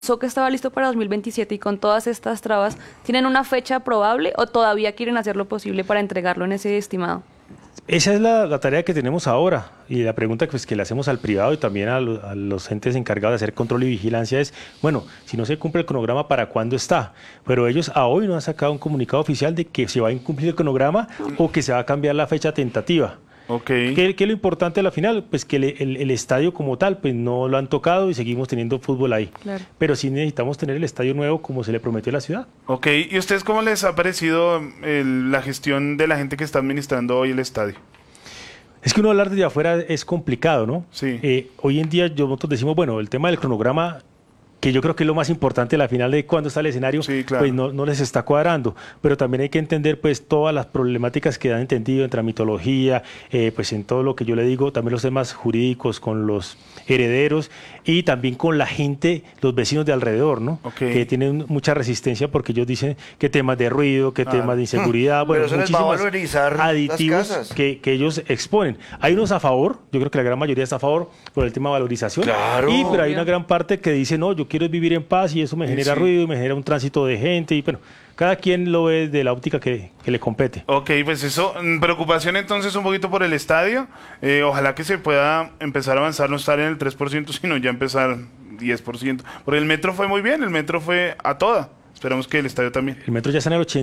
que estaba listo para 2027 y con todas estas trabas, ¿tienen una fecha probable o todavía quieren hacer lo posible para entregarlo en ese estimado? Esa es la tarea que tenemos ahora y la pregunta que le hacemos al privado y también a los entes encargados de hacer control y vigilancia es, bueno, si no se cumple el cronograma, ¿para cuándo está? Pero ellos a hoy no han sacado un comunicado oficial de que se va a incumplir el cronograma o que se va a cambiar la fecha tentativa. Okay. ¿Qué es lo importante de la final? Pues que el estadio como tal, pues no lo han tocado y seguimos teniendo fútbol ahí. Claro. Pero sí necesitamos tener el estadio nuevo como se le prometió a la ciudad. Ok, ¿y ustedes cómo les ha parecido la gestión de la gente que está administrando hoy el estadio? Es que uno hablar desde afuera es complicado, ¿no? Sí. Hoy en día nosotros decimos, bueno, el tema del cronograma, que yo creo que es lo más importante, la final de cuándo está el escenario, Sí, claro. pues no les está cuadrando. Pero también hay que entender pues todas las problemáticas que han entendido entre la mitología, pues en todo lo que yo le digo, también los temas jurídicos con los herederos y también con la gente, los vecinos de alrededor, ¿no? Okay. Que tienen mucha resistencia porque ellos dicen que temas de ruido, que temas de inseguridad, bueno, Pero eso les va a muchísimas valorizar las aditivos casas. que ellos exponen. Hay unos a favor, yo creo que la gran mayoría está a favor por el tema de valorización, Claro. pero hay una gran parte que dice, no, yo quiero vivir en paz y eso me genera ruido, me genera un tránsito de gente y bueno, cada quien lo ve de la óptica que le compete. Ok, pues eso, preocupación entonces un poquito por el estadio. Ojalá que se pueda empezar a avanzar, no estar en el 3%, sino ya empezar 10%. Porque el metro fue muy bien, el metro fue a toda. Esperamos que el estadio también. El metro ya está en el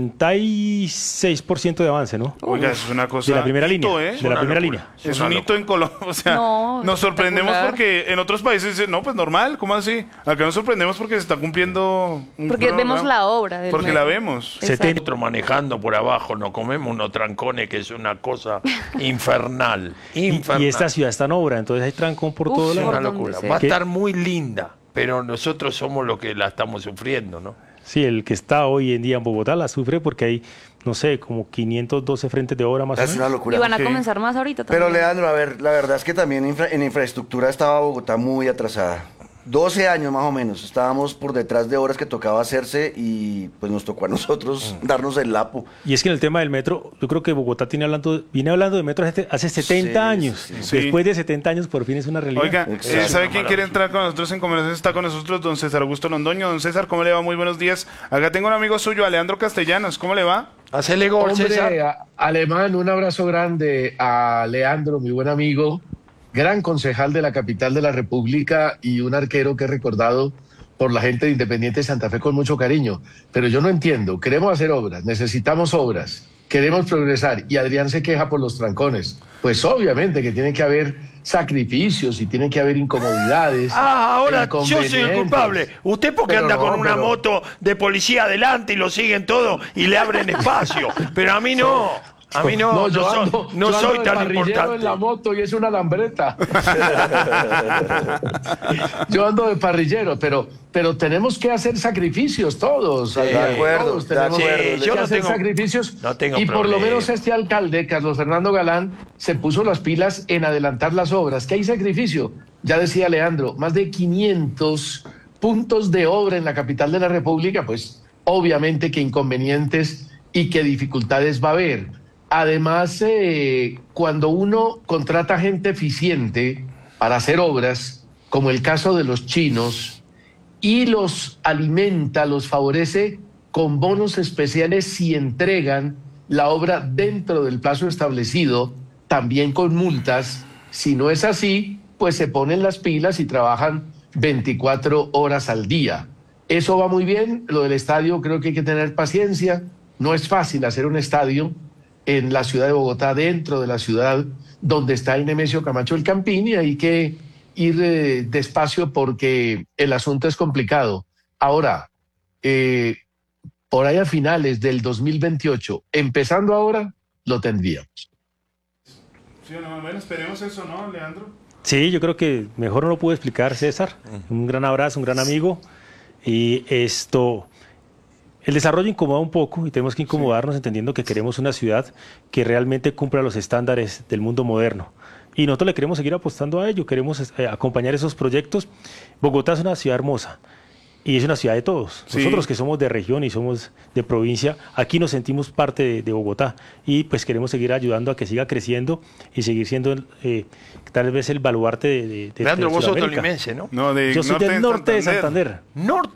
86% de avance, ¿no? Oiga, eso es una cosa. De la primera hito, línea. ¿eh? De la primera línea. Es un hito en Colombia. O sea, No, nos sorprendemos espectacular. porque en otros países dicen, no, pues normal, ¿cómo así? Acá nos sorprendemos porque se está cumpliendo un Porque vemos cronograma. la obra del Porque metro. la vemos. Exacto. 70. Manejando por abajo, nos comemos unos trancones que es una cosa infernal. Y esta ciudad está en obra, entonces hay trancón por todos es por una lados. donde locura. sea. Va a ¿Qué? estar muy linda, pero nosotros somos los que la estamos sufriendo, ¿no? Sí, el que está hoy en día en Bogotá la sufre porque hay, no sé, como 512 frentes de obra más o Es menos. una locura. Y van a Ok. comenzar más ahorita Pero también. Leandro, a ver, la verdad es que también en infraestructura estaba Bogotá muy atrasada. 12 años más o menos, estábamos por detrás de obras que tocaba hacerse y pues nos tocó a nosotros darnos el lapo. Y es que en el tema del metro, yo creo que Bogotá viene hablando de metro hace 70 Sí, años. sí, sí. Después de 70 años por fin es una realidad. Oiga, Exacto. ¿sabe quién quiere entrar con nosotros en conversación? Está con nosotros don César Augusto Londoño. Don César, ¿cómo le va? Muy buenos días. Acá tengo un amigo suyo, Alejandro Castellanos. ¿Cómo le va? Hacele gol, César. Hombre, Alemán, un abrazo grande a Leandro, mi buen amigo, gran concejal de la capital de la República y un arquero que he recordado por la gente de Independiente Santa Fe con mucho cariño. Pero yo no entiendo, queremos hacer obras, necesitamos obras, queremos progresar y Adrián se queja por los trancones. Pues obviamente que tiene que haber sacrificios y tiene que haber incomodidades. Ahora yo soy el inconvenientes. culpable. Usted porque Pero anda no, con una pero- moto de policía adelante y lo siguen todo y le abren espacio. Pero a mí no. A mí no, yo soy, ando, no yo soy ando de tan parrillero importante. en la moto y es una lambreta. Yo ando de parrillero, pero tenemos que hacer sacrificios todos. de acuerdo, Todos de tenemos acuerdo. que Yo no hacer tengo- sacrificios. no tengo y por lo problema. menos este alcalde, Carlos Fernando Galán, se puso las pilas en adelantar las obras. ¿Qué hay sacrificio? Ya decía Leandro, más de 500 puntos de obra en la capital de la República, pues obviamente que inconvenientes y que dificultades va a haber. Además, cuando uno contrata gente eficiente para hacer obras, como el caso de los chinos, y los alimenta, los favorece con bonos especiales si entregan la obra dentro del plazo establecido, también con multas. Si no es así, pues se ponen las pilas y trabajan 24 horas al día. Eso va muy bien. Lo del estadio creo que hay que tener paciencia. No es fácil hacer un estadio en la ciudad de Bogotá, dentro de la ciudad donde está el Nemesio Camacho el Campín, y hay que ir despacio porque el asunto es complicado. Ahora, por ahí a finales del 2028, empezando ahora, lo tendríamos. Sí, bueno, esperemos eso, ¿no, Leandro? Sí, yo creo que mejor no lo pude explicar, César. Un gran abrazo, un gran amigo. Y el desarrollo incomoda un poco y tenemos que incomodarnos entendiendo que queremos una ciudad que realmente cumpla los estándares del mundo moderno. Y nosotros le queremos seguir apostando a ello, queremos acompañar esos proyectos. Bogotá es una ciudad hermosa Y es una ciudad de todos. Sí. Nosotros que somos de región y somos de provincia, aquí nos sentimos parte de Bogotá y pues queremos seguir ayudando a que siga creciendo y seguir siendo tal vez el baluarte de Leandro, vos sos Sudamérica. tolimense, ¿no? No, Yo soy del norte de Santander. Santander. Norte